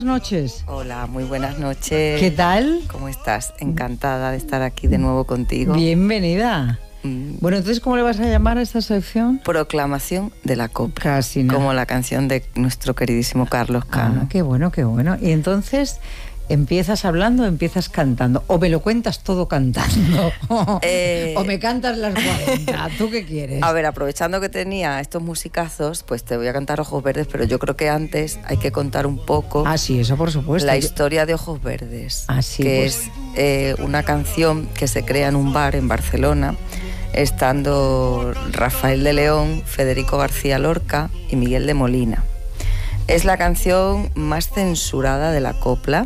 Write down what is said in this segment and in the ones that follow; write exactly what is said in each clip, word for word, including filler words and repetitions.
Buenas noches. Hola, muy buenas noches. ¿Qué tal? ¿Cómo estás? Encantada de estar aquí de nuevo contigo. Bienvenida. Mm. Bueno, entonces, ¿cómo le vas a llamar a esta sección? Proclamación de la copla. Casi nada. Como la canción de nuestro queridísimo Carlos Cano. Ah, qué bueno, qué bueno. Y entonces, ¿empiezas hablando o empiezas cantando? ¿O me lo cuentas todo cantando? Eh, ¿O me cantas las cuarenta? ¿Tú qué quieres? A ver, aprovechando que tenía estos musicazos, pues te voy a cantar Ojos Verdes, pero yo creo que antes hay que contar un poco... Ah, sí, eso por supuesto. La historia de Ojos Verdes, ah, sí, que pues... es eh, una canción que se crea en un bar en Barcelona, estando Rafael de León, Federico García Lorca y Miguel de Molina. Es la canción más censurada de la copla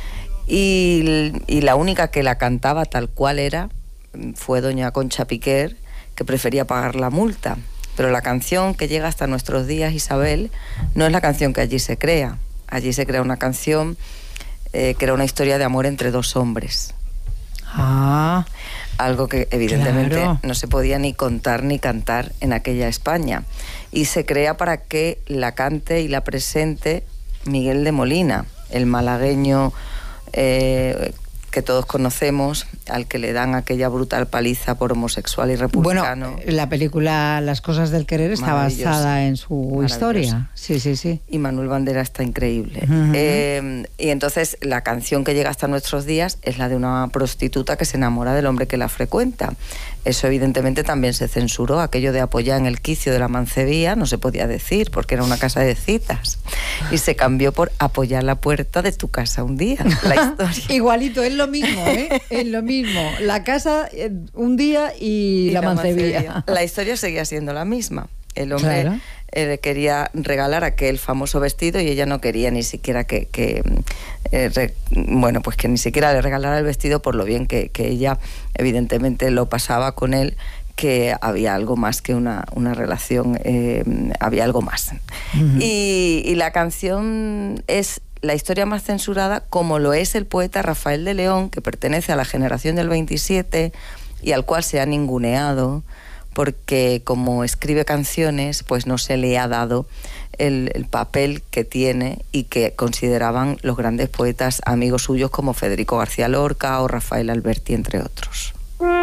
y, y la única que la cantaba tal cual era fue doña Concha Piquer, que prefería pagar la multa. Pero la canción que llega hasta nuestros días, Isabel, no es la canción que allí se crea. Allí se crea una canción eh, que era una historia de amor entre dos hombres. Ah, algo que evidentemente claro. no se podía ni contar ni cantar en aquella España. Y se crea para que la cante y la presente Miguel de Molina, el malagueño eh, que todos conocemos, al que le dan aquella brutal paliza por homosexual y republicano. Bueno, la película Las cosas del querer está basada en su historia. Sí, sí, sí. Y Manuel Bandera está increíble. Uh-huh. Eh, y entonces la canción que llega hasta nuestros días es la de una prostituta que se enamora del hombre que la frecuenta. Eso evidentemente también se censuró, aquello de apoyar en el quicio de la mancebía, no se podía decir porque era una casa de citas. Y se cambió por apoyar la puerta de tu casa un día, la historia. Igualito, es lo mismo, ¿eh? Es lo mismo. La casa eh, un día y, y la, la mancebía. mancebía. La historia seguía siendo la misma. El hombre claro. eh, quería regalar aquel famoso vestido y ella no quería ni siquiera que, que eh, re, bueno, pues que ni siquiera le regalara el vestido por lo bien que, que ella evidentemente lo pasaba con él, que había algo más que una, una relación, eh, había algo más. Uh-huh. y, y la canción es la historia más censurada, como lo es el poeta Rafael de León, que pertenece a la generación del veintisiete y al cual se ha ninguneado, porque como escribe canciones, pues no se le ha dado el, el papel que tiene y que consideraban los grandes poetas amigos suyos como Federico García Lorca o Rafael Alberti, entre otros.